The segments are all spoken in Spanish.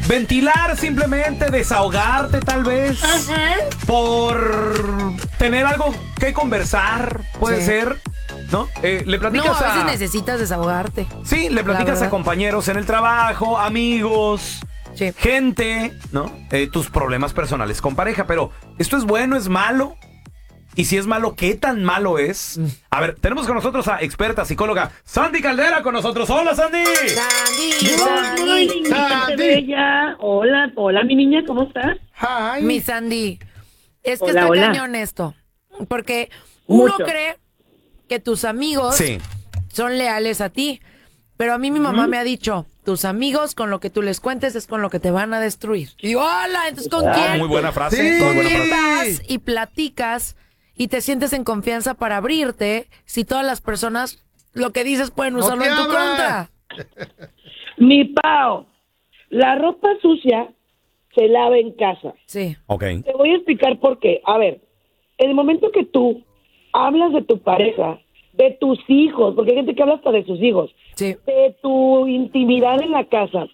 ventilar simplemente, desahogarte tal vez. Ajá. Por tener algo que conversar, puede ser, ¿no? Le No, platicas a veces necesitas desahogarte. Sí, le platicas a verdad. compañeros en el trabajo, amigos, Sí. gente, ¿no? Tus problemas personales con pareja, pero ¿esto es bueno, es malo? Y si es malo, ¿qué tan malo es? A ver, tenemos con nosotros a experta psicóloga Sandy Caldera con nosotros. ¡Hola, Sandy! Ay, niñita bella. Hola, hola, mi niña, ¿cómo estás? Mi Sandy, es que Hola, está hola. cañón esto. Porque uno Mucho. cree que tus amigos Sí. son leales a ti. Pero a mí mi mamá me ha dicho, tus amigos con lo que tú les cuentes es con lo que te van a destruir. Y hola, entonces ¿con quién? Muy buena frase. Sí. Muy ¿Con buena quién frase. vas y platicas y te sientes en confianza para abrirte si todas las personas lo que dices pueden No usarlo te en tu abras. contra? Mi Pao, la ropa sucia se lava en casa. Sí. Ok. Te voy a explicar por qué. A ver, en el momento que tú hablas de tu pareja, de tus hijos, porque hay gente que habla hasta de sus hijos, Sí. de tu intimidad en la casa,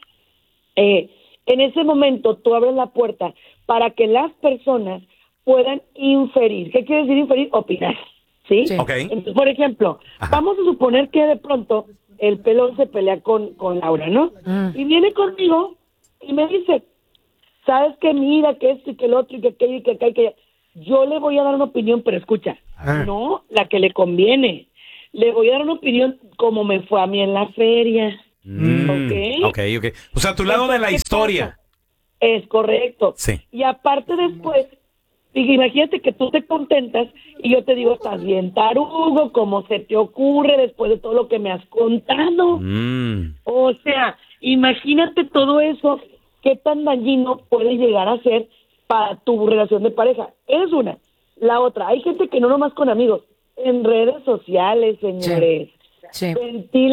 en ese momento tú abres la puerta para que las personas puedan inferir. ¿Qué quiere decir inferir? Opinar. ¿Sí? Sí. Ok. Entonces, por ejemplo, vamos a suponer que de pronto el pelón se pelea con Laura, ¿no? Y viene conmigo y me dice, ¿sabes qué? Mira, que esto y que el otro y que aquello y que acá y que allá. Yo le voy a dar una opinión, pero escucha, no la que le conviene. Le voy a dar una opinión como me fue a mí en la feria. ¿Ok? Ok. O sea, tu lado de la ¿Qué historia. pasa? Es correcto. Sí. Y aparte después, imagínate que tú te contentas y yo te digo, estás bien tarugo, ¿cómo se te ocurre después de todo lo que me has contado? O sea, imagínate todo eso, qué tan dañino puede llegar a ser para tu relación de pareja. Es una. La otra, hay gente que no nomás con amigos, en redes sociales, señores. Sí. Ventila